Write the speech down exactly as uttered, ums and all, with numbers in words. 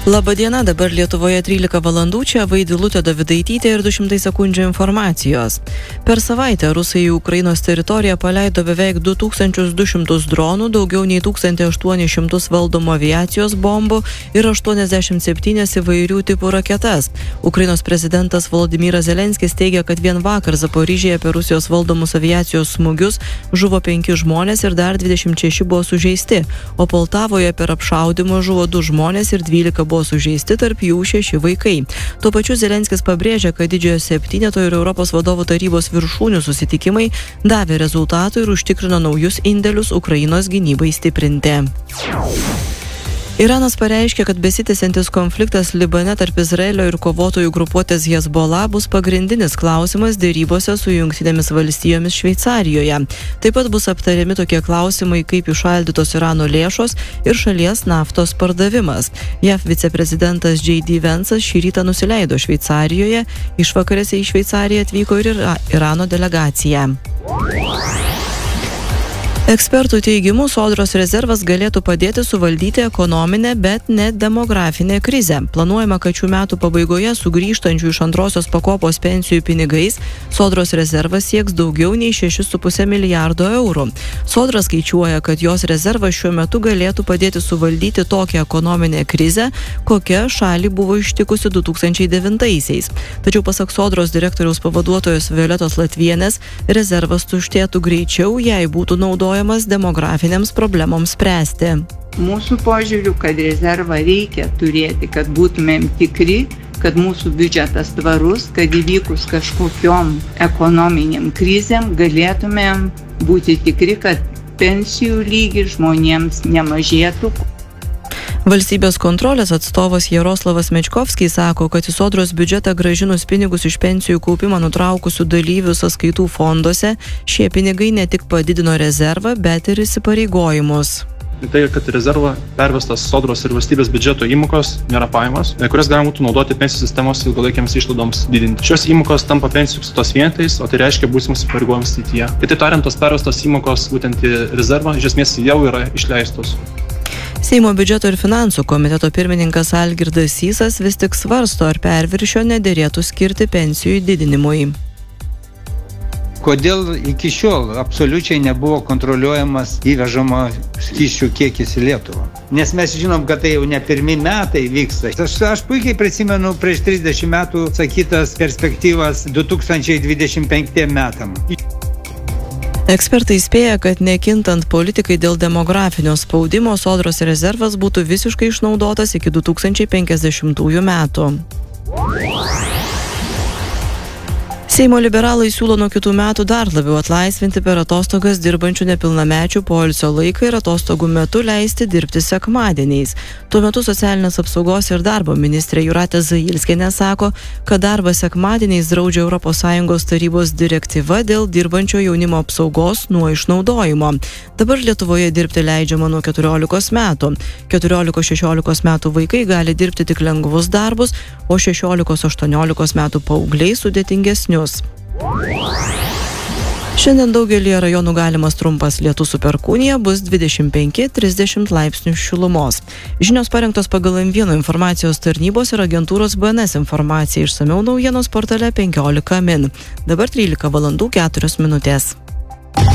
Labadiena, dabar Lietuvoje trylika valandų, čia Vaidilutė Dovidaitytė ir du šimtai sekundžių informacijos. Per savaitę rusai į Ukrainos teritoriją paleido beveik du tūkstančius du šimtus dronų, daugiau nei tūkstantį aštuonis šimtus valdomų aviacijos bombų ir aštuoniasdešimt septynias įvairių tipų raketas. Ukrainos prezidentas Volodymyras Zelenskis teigia, kad vien vakar Zaporižėje per Rusijos valdomus aviacijos smūgius žuvo penki žmonės ir dar dvidešimt šeši buvo sužeisti, o Poltavoje per apšaudymą žuvo du žmonės ir dvylika buvo sužeisti, tarp jų šeši vaikai. Tuo pačiu Zelenskis pabrėžia, kad didžiojo septyneto ir Europos vadovų tarybos viršūnių susitikimai davė rezultatų ir užtikrino naujus indėlius Ukrainos gynybai stiprinti. Iranas pareiškė, kad besitęsiantis konfliktas Libane tarp Izraelio ir kovotojų grupuotės Hezbollah bus pagrindinis klausimas dėrybose su Jungtinėmis valstijomis Šveicarijoje. Taip pat bus aptariami tokie klausimai kaip įšaldytos Irano lėšos ir šalies naftos pardavimas. J A V viceprezidentas J D Vance'as šį rytą nusileido Šveicarijoje, išvakarėse į Šveicariją atvyko ir Irano delegacija. Ekspertų teigimu, Sodros rezervas galėtų padėti suvaldyti ekonominę, bet ne demografinę krizę. Planuojama, kad šių metų pabaigoje sugrįžtančių iš antrosios pakopos pensijų pinigais Sodros rezervas sieks daugiau nei šešis su puse milijardo eurų. Sodra skaičiuoja, kad jos rezervas šiuo metu galėtų padėti suvaldyti tokią ekonominę krizę, kokia šalį buvo ištikusi du tūkstančiai devintaisiais. Tačiau pasak Sodros direktoriaus pavaduotojos Violetos Latvienės, rezervas tuštėtų greičiau, jei būtų naudojamas demografinėms problemoms spręsti. Mūsų požiūriu, kad rezervą reikia turėti, kad būtumėm tikri, kad mūsų biudžetas tvarus, kad įvykus kažkokiom ekonominiam krizėm galėtumėm būti tikri, kad pensijų lygis žmonėms nemažėtų. Valstybės kontrolės atstovas Jaroslavas Mečkovskis sako, kad į Sodros biudžetą grąžinus pinigus iš pensijų kaupimą nutraukusių dalyvių sąskaitų fonduose, šie pinigai ne tik padidino rezervą, bet ir įsipareigojimus. Tai, kad rezervą pervestas Sodros ir valstybės biudžeto įmokos nėra pajamos, kurias galima būtų naudoti pensijų sistemos ilgalaikiams išlaidoms didinti. Šios įmokos tampa pensijų apskaitos vienetais, o tai reiškia būsimus įpareigojimus ateityje. Kitaip tariant, tos pervestos įmokos būtent į rezervą iš esmės jau yra išleistos. Seimo biudžeto ir finansų komiteto pirmininkas Algirdas Sysas vis tik svarsto, ar perviršio nederėtų skirti pensijų didinimui. Kodėl iki šiol absoliučiai nebuvo kontroliuojamas įvežamo skysčių kiekis į Lietuvą? Nes mes žinom, kad tai jau ne pirmi metai vyksta. Aš, aš puikiai prisimenu prieš trisdešimt metų sakytas perspektyvas du tūkstančiai dvidešimt penktiem metam. Ekspertai spėja, kad nekintant politikai dėl demografinio spaudimo, Sodros rezervas būtų visiškai išnaudotas iki du tūkstančiai penkiasdešimtųjų metų. Seimo liberalai siūlo nuo kitų metų dar labiau atlaisvinti per atostogas dirbančių nepilnamečių poilsio laiką ir atostogų metu leisti dirbti sekmadieniais. Tuo metu socialinės apsaugos ir darbo ministrė Jūratė Zailskienė sako, kad darbą sekmadieniais draudžia Europos Sąjungos tarybos direktyva dėl dirbančio jaunimo apsaugos nuo išnaudojimo. Dabar Lietuvoje dirbti leidžiama nuo keturiolikos metų. keturiolikos šešiolikos metų vaikai gali dirbti tik lengvus darbus, o šešiolikos aštuoniolikos metų paaugliai sudėtingesnius. Šiandien daugelį rajonų galimas trumpas lietus su perkūnija, bus dvidešimt penki trisdešimt laipsnių šilumos. Žinios parengtos pagal M vienas informacijos tarnybos ir agentūros B N S informaciją, išsamiau naujienos portale penkiolika min. Dabar trylika valandų keturios minutės.